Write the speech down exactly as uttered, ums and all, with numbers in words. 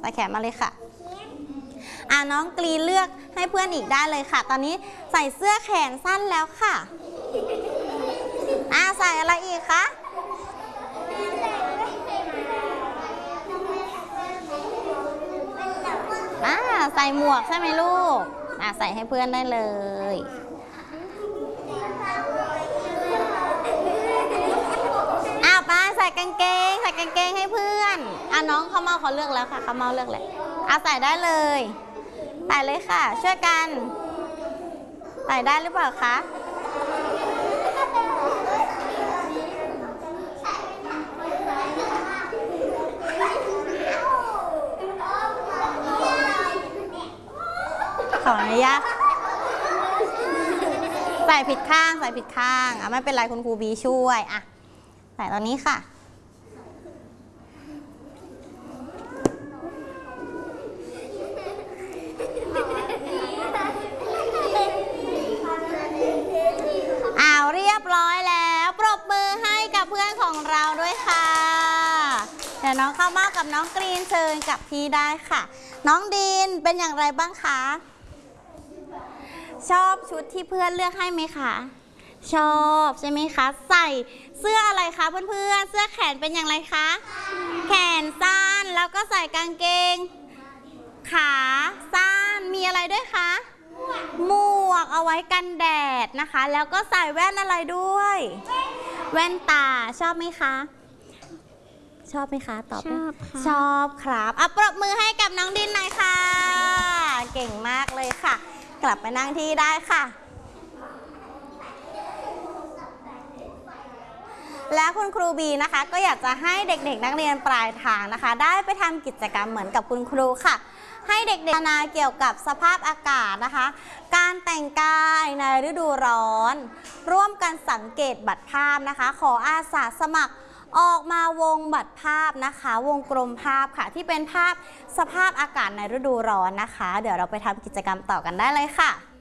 ส่แขนมาเลยค่ะอ่ะน้องกรีนเลือกให้เพื่อนอีกได้เลยค่ะตอนนี้ใส่เสื้อแขนสั้นแล้วค่ะอ่ะใส่อะไรอีกคะอ่ะใส่หมวกใช่ไหมลูกอ่ะใส่ให้เพื่อนได้เลยอ่ะไปใส่กางเกงใส่กางเกงให้เพื่อนอ่ะน้องเขาเมาเขาเลือกแล้วค่ะเขาเมาเลือกเลยอ่ะใส่ได้เลยใส่เลยค่ะช่วยกันใส่ได้หรือเปล่าคะขออนุญาตใส่ผิดข้างใส่ผิดข้างอ่ะไม่เป็นไรคุณครูบีช่วยอ่ะใส่ตอนนี้ค่ะอ้าวเรียบร้อยแล้วปรบมือให้กับเพื่อนของเราด้วยค่ะเดี๋ยวน้องเข้ามากับน้องกรีนเชิญกับพี่ได้ค่ะน้องดีนเป็นอย่างไรบ้างคะชอบชุดที่เพื่อนเลือกให้ไหมคะชอบใช่ไหมคะใส่เสื้ออะไรคะเพื่อนๆเสื้อแขนเป็นอย่างไรคะแขนสั้นแล้วก็ใส่กางเกงขาสั้นมีอะไรด้วยคะหมวกเอาไว้กันแดดนะคะแล้วก็ใส่แว่นอะไรด้วยแว่นตาชอบไหมคะชอบไหมคะตอบชอบค่ะชอบครับอ่ะปรบมือให้กับน้องดินหน่อยค่ะเก่งมากเลยค่ะกลับไปนั่งที่ได้ค่ะและคุณครูบีนะคะก็อยากจะให้เด็กๆนักเรียนปลายทางนะคะได้ไปทำกิจกรรมเหมือนกับคุณครูค่ะให้เด็กๆนาเกี่ยวกับสภาพอากาศนะคะการแต่งกายในฤดูร้อนร่วมกันสังเกตบัตรภาพนะคะขออาสาสมัครออกมาวงบัตรภาพนะคะวงกลมภาพค่ะที่เป็นภาพสภาพอากาศในฤดูร้อนนะคะเดี๋ยวเราไปทำกิจกรรมต่อกันได้เลยค่ะ